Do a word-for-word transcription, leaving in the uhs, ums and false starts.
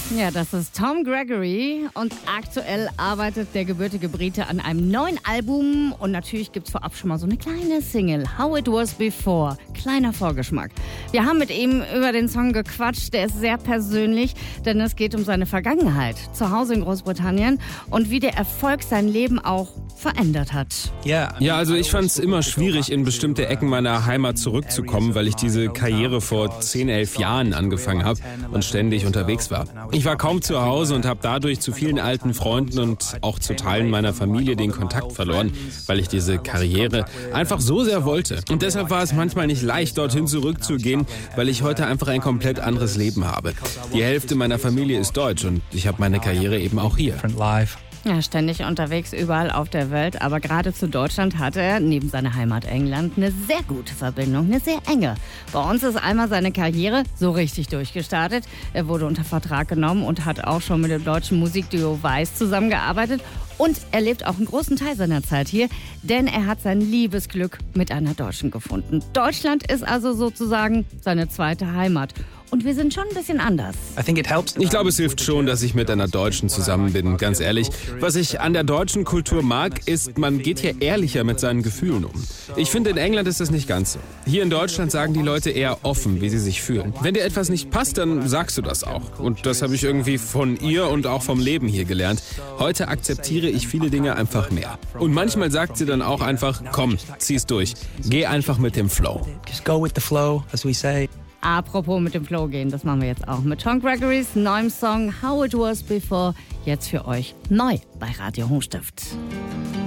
Ja, das ist Tom Gregory und aktuell arbeitet der gebürtige Brite an einem neuen Album und natürlich gibt's vorab schon mal so eine kleine Single, How It Was Before. Kleiner Vorgeschmack. Wir haben mit ihm über den Song gequatscht, der ist sehr persönlich, denn es geht um seine Vergangenheit zu Hause in Großbritannien und wie der Erfolg sein Leben auch verändert hat. Ja, also ich fand es immer schwierig, in bestimmte Ecken meiner Heimat zurückzukommen, weil ich diese Karriere vor zehn, elf Jahren angefangen habe und ständig unterwegs war. Ich war kaum zu Hause und habe dadurch zu vielen alten Freunden und auch zu Teilen meiner Familie den Kontakt verloren, weil ich diese Karriere einfach so sehr wollte. Und deshalb war es manchmal nicht leicht, dorthin zurückzugehen, weil ich heute einfach ein komplett anderes Leben habe. Die Hälfte meiner Familie ist deutsch und ich habe meine Karriere eben auch hier. Ja, ständig unterwegs überall auf der Welt, aber gerade zu Deutschland hat er neben seiner Heimat England eine sehr gute Verbindung, eine sehr enge. Bei uns ist einmal seine Karriere so richtig durchgestartet. Er wurde unter Vertrag genommen und hat auch schon mit dem deutschen Musikduo Weiß zusammengearbeitet. Und er lebt auch einen großen Teil seiner Zeit hier, denn er hat sein Liebesglück mit einer Deutschen gefunden. Deutschland ist also sozusagen seine zweite Heimat. Und wir sind schon ein bisschen anders. Ich glaube, es hilft schon, dass ich mit einer Deutschen zusammen bin, ganz ehrlich. Was ich an der deutschen Kultur mag, ist, man geht hier ehrlicher mit seinen Gefühlen um. Ich finde, in England ist das nicht ganz so. Hier in Deutschland sagen die Leute eher offen, wie sie sich fühlen. Wenn dir etwas nicht passt, dann sagst du das auch. Und das habe ich irgendwie von ihr und auch vom Leben hier gelernt. Heute akzeptiere ich viele Dinge einfach mehr. Und manchmal sagt sie dann auch einfach, komm, zieh's durch. Geh einfach mit dem Flow. Just go with the flow, as we say. Apropos mit dem Flow gehen, das machen wir jetzt auch mit Tom Gregorys neuem Song How It Was Before, jetzt für euch neu bei Radio Hochstift.